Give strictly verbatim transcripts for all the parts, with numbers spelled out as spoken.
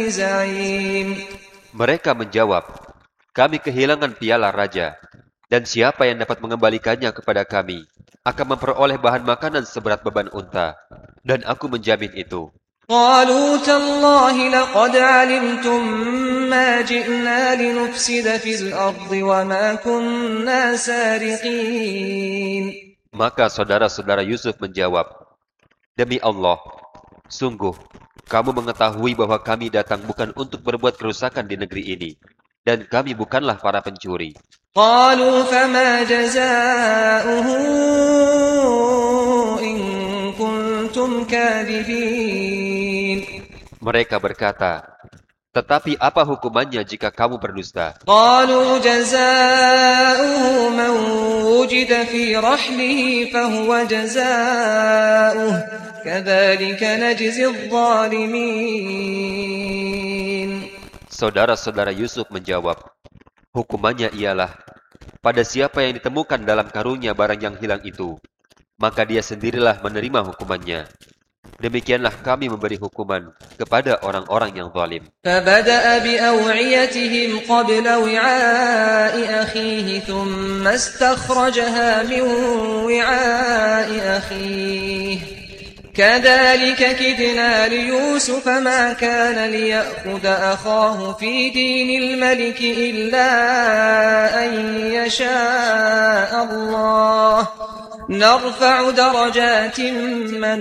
زعيم. Mereka menjawab, kami kehilangan piala raja, dan siapa yang dapat mengembalikannya kepada kami akan memperoleh bahan makanan seberat beban unta, dan aku menjamin itu. قالوا تالله لقد علمتم ما جئنا لنفسد في الأرض وما كنا سارقين. Maka saudara-saudara Yusuf menjawab, demi Allah, sungguh kamu mengetahui bahwa kami datang bukan untuk berbuat kerusakan di negeri ini, dan kami bukanlah para pencuri. قالوا فما جزاؤه إن كنتم كاذبين. Mereka berkata, tetapi apa hukumannya jika kamu berdusta? قالوا جزاؤه من وجد في رحله فهو جزاؤه كذلك نجزي الظالمين. Saudara-saudara Yusuf menjawab, hukumannya ialah, pada siapa yang ditemukan dalam karungnya barang yang hilang itu, maka dia sendirilah menerima hukumannya. Demikianlah kami memberi hukuman kepada orang-orang yang zalim. فبدأ بأوعيتهم قبل وعاء أخيه ثم استخرجها من وعاء أخيه كذلك كدنا ليوسف ما كان ليأخذ أخاه في دين الملك إلا أن يشاء الله نرفع درجات من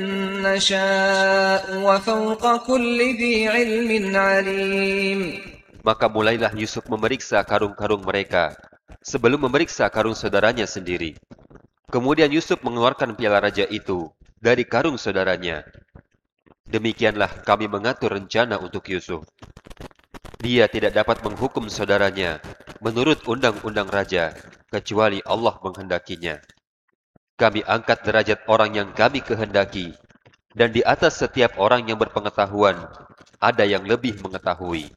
نشاء وفوق كل ذي علم عليم. Maka mulailah Yusuf memeriksa karung-karung mereka sebelum memeriksa karung saudaranya sendiri. Kemudian Yusuf mengeluarkan piala raja itu dari karung saudaranya. Demikianlah kami mengatur rencana untuk Yusuf. Dia tidak dapat menghukum saudaranya menurut undang-undang raja, kecuali Allah menghendakinya. Kami angkat derajat orang yang kami kehendaki, dan di atas setiap orang yang berpengetahuan, ada yang lebih mengetahui.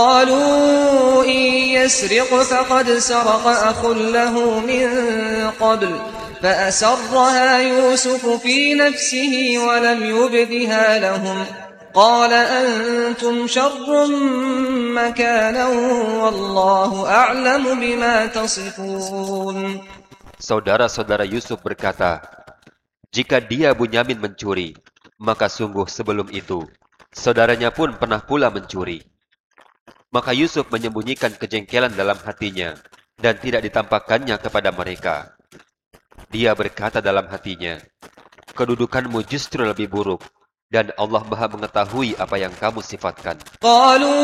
قالوا إن يسرق فقد سرق أخ له من قبل فأسرها يوسف في نفسه ولم يبدها لهم قال أنتم شر مكانا والله أعلم بما تصفون. Saudara-saudara Yusuf berkata, jika dia Bunyamin mencuri, maka sungguh sebelum itu, saudaranya pun pernah pula mencuri. Maka Yusuf menyembunyikan kejengkelan dalam hatinya, dan tidak ditampakkannya kepada mereka. Dia berkata dalam hatinya, kedudukanmu justru lebih buruk, dan Allah Maha mengetahui apa yang kamu sifatkan.